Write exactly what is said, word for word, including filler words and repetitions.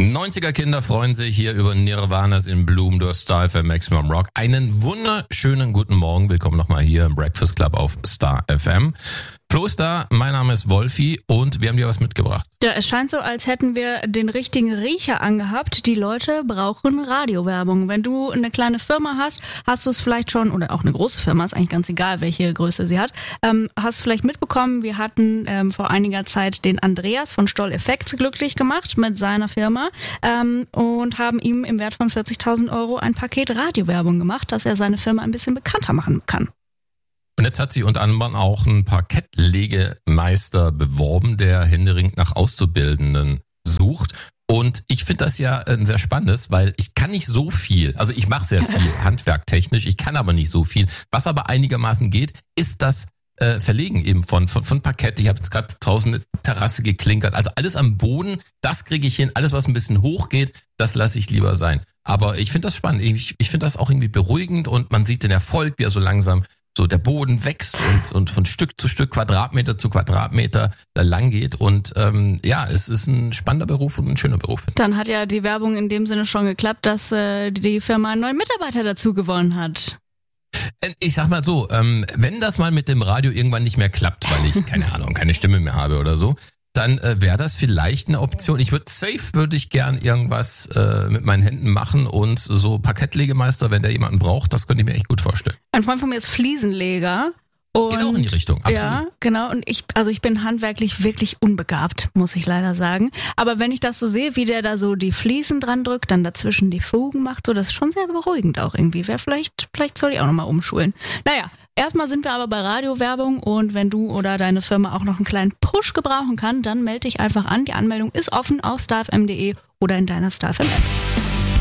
neunziger Kinder freuen sich hier über Nirvanas in Bloom durch Star F M Maximum Rock. Einen wunderschönen guten Morgen. Willkommen nochmal hier im Breakfast Club auf Star F M. Flo ist da, mein Name ist Wolfi und wir haben dir was mitgebracht. Ja, es scheint so, als hätten wir den richtigen Riecher angehabt. Die Leute brauchen Radiowerbung. Wenn du eine kleine Firma hast, hast du es vielleicht schon, oder auch eine große Firma, ist eigentlich ganz egal, welche Größe sie hat, ähm, hast vielleicht mitbekommen, wir hatten ähm, vor einiger Zeit den Andreas von Stoll Effects glücklich gemacht mit seiner Firma ähm, und haben ihm im Wert von vierzigtausend Euro ein Paket Radiowerbung gemacht, dass er seine Firma ein bisschen bekannter machen kann. Und jetzt hat sie unter anderem auch einen Parkettlegemeister beworben, der händeringend nach Auszubildenden sucht. Und ich finde das ja ein sehr spannendes, weil ich kann nicht so viel, also ich mache sehr viel handwerktechnisch, ich kann aber nicht so viel. Was aber einigermaßen geht, ist das äh, Verlegen eben von, von, von Parkett. Ich habe jetzt gerade draußen eine Terrasse geklinkert, also alles am Boden, das kriege ich hin. Alles, was ein bisschen hoch geht, das lasse ich lieber sein. Aber ich finde das spannend, ich, ich finde das auch irgendwie beruhigend und man sieht den Erfolg, wie er so langsam so der Boden wächst und und von Stück zu Stück, Quadratmeter zu Quadratmeter da lang geht. Und ähm, ja, es ist ein spannender Beruf und ein schöner Beruf. Dann hat ja die Werbung in dem Sinne schon geklappt, dass äh, die Firma einen neuen Mitarbeiter dazu gewonnen hat. Ich sag mal so, ähm, wenn das mal mit dem Radio irgendwann nicht mehr klappt, weil ich, keine Ahnung, keine Stimme mehr habe oder so, dann äh, wäre das vielleicht eine Option. Ich würde safe, würde ich gern irgendwas äh, mit meinen Händen machen und so Parkettlegemeister, wenn der jemanden braucht, das könnte ich mir echt gut vorstellen. Ein Freund von mir ist Fliesenleger. Und geht auch in die Richtung, absolut. Ja, genau. Und ich, also ich bin handwerklich wirklich unbegabt, muss ich leider sagen. Aber wenn ich das so sehe, wie der da so die Fliesen dran drückt, dann dazwischen die Fugen macht, so, das ist schon sehr beruhigend auch irgendwie. Wer vielleicht, vielleicht soll ich auch nochmal umschulen. Naja, erstmal sind wir aber bei Radiowerbung und wenn du oder deine Firma auch noch einen kleinen Push gebrauchen kann, dann melde dich einfach an. Die Anmeldung ist offen auf starfm punkt de oder in deiner Star F M App.